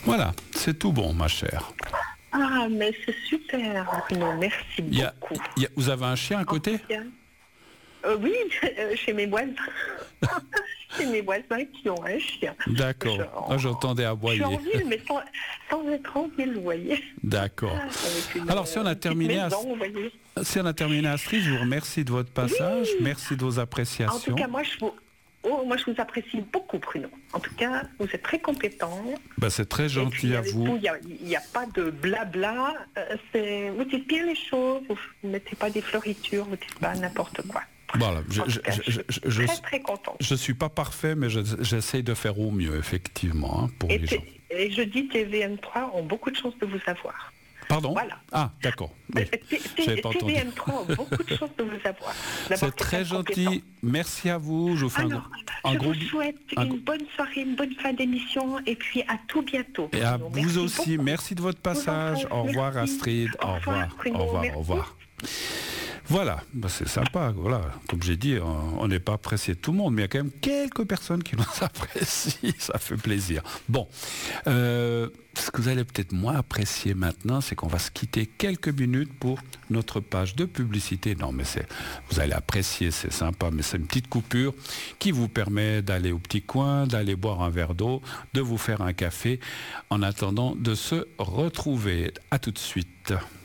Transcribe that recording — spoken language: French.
Voilà, c'est tout bon, ma chère. Ah, mais c'est super, Bruno, merci beaucoup. Vous avez un chien à côté? Oui, chez mes voisins. Chez mes voisins qui ont un chien. D'accord. J'entendais aboyer. Je suis en ville, mais sans être en ville, vous voyez. D'accord. Alors, si on a terminé Astrid, je vous remercie de votre passage. Oui. Merci de vos appréciations. En tout cas, moi, je vous apprécie beaucoup, Bruno. En tout cas, vous êtes très compétent. C'est très gentil à vous. Il n'y a pas de blabla. Vous dites bien les choses. Vous ne mettez pas des fleuritures. Vous ne dites pas n'importe quoi. Voilà, je suis très content. Je ne suis pas parfait, mais j'essaye de faire au mieux, effectivement, pour les gens. Et je dis que TVN3 ont beaucoup de chances de vous avoir. Pardon? Voilà. Ah, d'accord. Oui, TVN3 ont beaucoup de chances de vous avoir. C'est très gentil. Merci à vous. Je vous fais vous souhaite une bonne soirée, une bonne fin d'émission, et puis à tout bientôt. Et à vous aussi. Beaucoup. Merci de votre passage. Au revoir, Astrid. Au revoir. Au revoir. Voilà, c'est sympa. Voilà, comme j'ai dit, on n'est pas apprécié de tout le monde, mais il y a quand même quelques personnes qui nous apprécient. Ça fait plaisir. Bon, ce que vous allez peut-être moins apprécier maintenant, c'est qu'on va se quitter quelques minutes pour notre page de publicité. Non, mais vous allez apprécier, c'est sympa, mais c'est une petite coupure qui vous permet d'aller au petit coin, d'aller boire un verre d'eau, de vous faire un café, en attendant de se retrouver. À tout de suite.